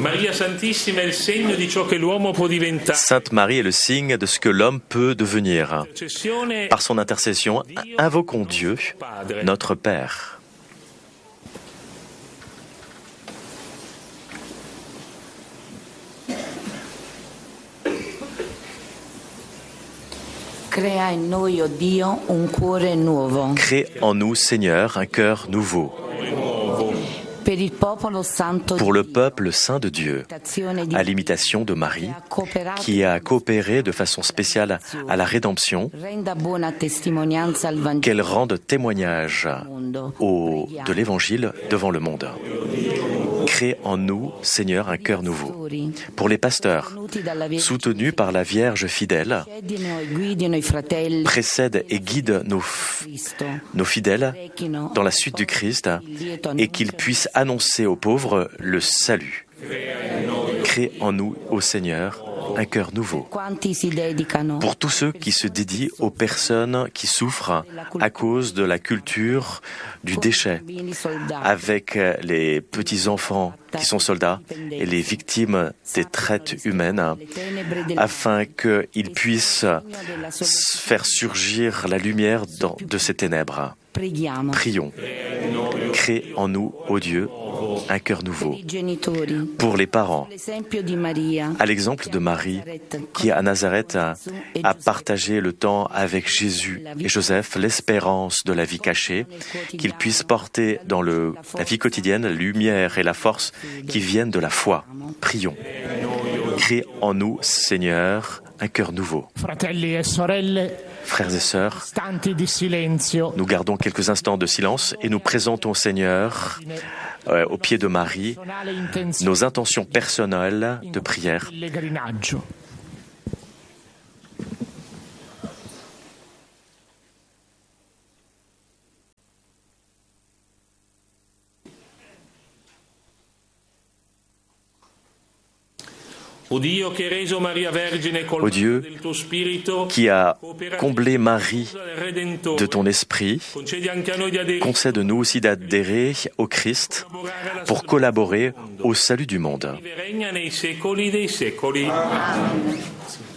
Sainte Marie est le signe de ce que l'homme peut devenir. Par son intercession, invoquons Dieu, notre Père. Crée en nous, Seigneur, un cœur nouveau. Pour le peuple saint de Dieu, à l'imitation de Marie, qui a coopéré de façon spéciale à la rédemption, qu'elle rende témoignage de l'Évangile devant le monde. Crée en nous, Seigneur, un cœur nouveau. Pour les pasteurs, soutenus par la Vierge fidèle, précède et guide nos fidèles dans la suite du Christ et qu'ils puissent annoncer aux pauvres le salut. Crée en nous, ô Seigneur, un cœur nouveau. Pour tous ceux qui se dédient aux personnes qui souffrent à cause de la culture du déchet, avec les petits-enfants qui sont soldats et les victimes des traites humaines, afin qu'ils puissent faire surgir la lumière de ces ténèbres. Prions. Crée en nous, ô Dieu, un cœur nouveau. Pour les parents, à l'exemple de Marie, qui à Nazareth a partagé le temps avec Jésus et Joseph, l'espérance de la vie cachée, qu'ils puissent porter dans la vie quotidienne la lumière et la force qui viennent de la foi. Prions. Crée en nous, Seigneur, un cœur nouveau. Frères et sœurs, nous gardons quelques instants de silence et nous présentons au Seigneur, au pied de Marie, nos intentions personnelles de prière. Ô Dieu qui a comblé Marie de ton esprit, concède-nous aussi d'adhérer au Christ pour collaborer au salut du monde. Amen.